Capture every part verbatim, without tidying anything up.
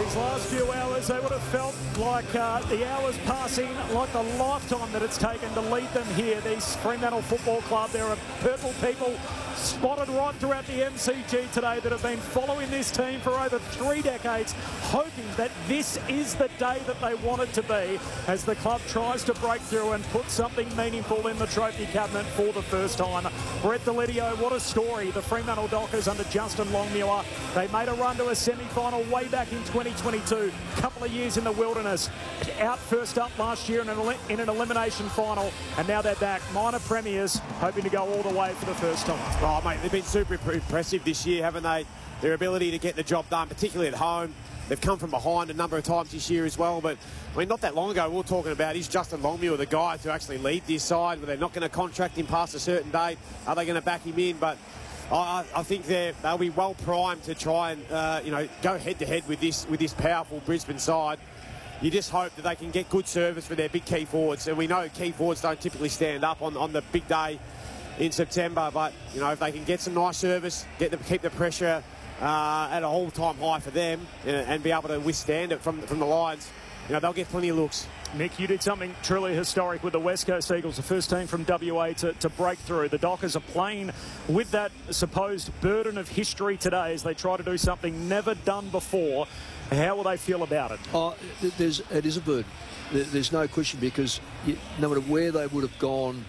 these last few hours, they would have felt like uh, the hours passing like the lifetime that it's taken to lead them here. These Fremantle Football Club, there are purple people spotted right throughout the M C G today that have been following this team for over three decades, hoping that this is the day that they want it to be as the club tries to break through and put something meaningful in the trophy cabinet for the first time. Brett Delidio, what a story. The Fremantle Dockers under Justin Longmuir. They made a run to a semi-final way back in twenty twenty-two. Couple of years in the wilderness. Out first up last year in an, in an elimination final, and now they're back. Minor premiers, hoping to go all the way for the first time. Oh, mate, they've been super impressive this year, haven't they? Their ability to get the job done, particularly at home. They've come from behind a number of times this year as well, but I mean, not that long ago we were talking about, is Justin Longmuir the guy to actually lead this side? They're not going to contract him past a certain date. Are they going to back him in? But I, I think they're, they'll be well primed to try and uh, you know, go head to head with this with this powerful Brisbane side. You just hope that they can get good service for their big key forwards, and we know key forwards don't typically stand up on, on the big day in September, but you know, if they can get some nice service, get them, keep the pressure uh, at an all-time high for them, and, and be able to withstand it from from the Lions, you know, they'll get plenty of looks. Nick, you did something truly historic with the West Coast Eagles, the first team from W A to, to break through. The Dockers are playing with that supposed burden of history today as they try to do something never done before. How will they feel about it? Oh, there's, it is a burden. There's no question, because you, no matter where they would have gone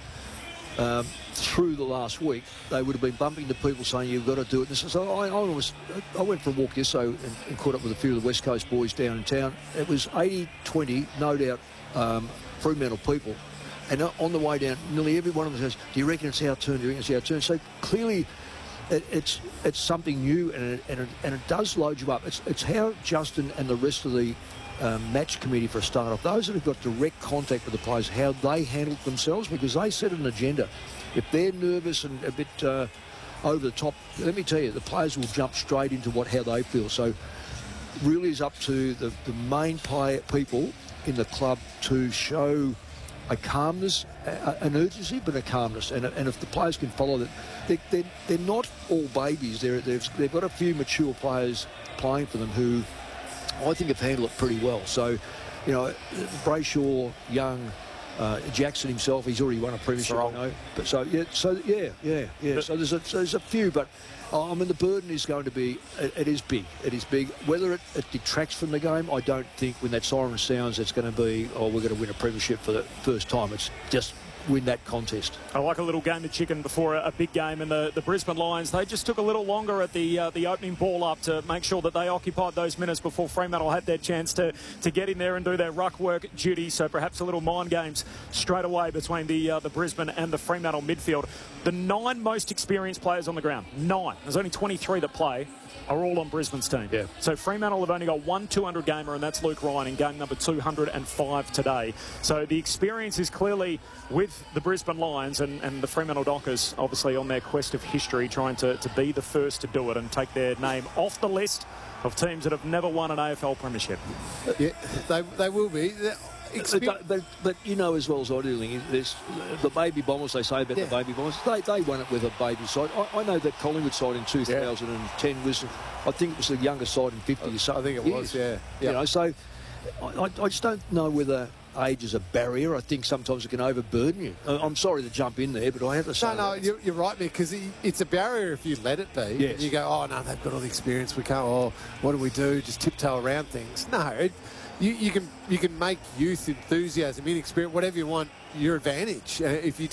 um, through the last week, they would have been bumping into people saying, you've got to do it. And so I, I, was, I went for a walk yesterday and, and caught up with a few of the West Coast boys down in town. It was eighty twenty, no doubt, um, Fremantle people. And on the way down, nearly every one of them says, do you reckon it's our turn? Do you reckon it's our turn? So clearly, It, it's it's something new, and it, and, it, and it does load you up. It's it's how Justin and the rest of the um, match committee, for a start off, those that have got direct contact with the players, how they handle themselves, because they set an agenda. If they're nervous and a bit uh, over the top, let me tell you, the players will jump straight into what how they feel. So really is up to the, the main player, people in the club to show a calmness, a, an urgency, but a calmness. And, and if the players can follow that, they, they're, they're not all babies. They're, they've, they've got a few mature players playing for them who I think have handled it pretty well. So, you know, Brayshaw, Young, uh, Jackson himself, he's already won a premiership, I know. But so, yeah, so, yeah, yeah, yeah. But, so there's a, so there's a few, but I mean, the burden is going to be, it, it is big. It is big. Whether it, it detracts from the game, I don't think when that siren sounds, it's going to be, oh, we're going to win a premiership for the first time. It's just win that contest. I like a little game of chicken before a, a big game, and the, the Brisbane Lions, they just took a little longer at the uh, the opening ball up to make sure that they occupied those minutes before Fremantle had their chance to, to get in there and do their ruck work duty. So perhaps a little mind games straight away between the uh, the Brisbane and the Fremantle midfield. The nine most experienced players on the ground, nine, there's only twenty-three that play, are all on Brisbane's team. Yeah. So Fremantle have only got one two hundred gamer, and that's Luke Ryan in game number two hundred five today. So the experience is clearly with the Brisbane Lions, and, and the Fremantle Dockers obviously on their quest of history, trying to, to be the first to do it and take their name off the list of teams that have never won an A F L premiership. Yeah, they, they will be. But, but, but you know as well as I do, Lingy, there's the baby bombers, they say about yeah. the baby bombers, they, they won it with a baby side. I, I know that Collingwood side in two thousand ten yeah. was, I think it was the youngest side in fifty or so. I think it years. was, yeah. yeah. You know, so I, I just don't know whether age is a barrier. I think sometimes it can overburden you. I'm sorry to jump in there, but I have to say... No, no, you're, you're right, because it's a barrier if you let it be. Yes. You go, oh, no, they've got all the experience. We can't, oh, what do we do? Just tiptoe around things. No, it, you, you can you can make youth, enthusiasm, inexperience, whatever you want, your advantage. Uh, if you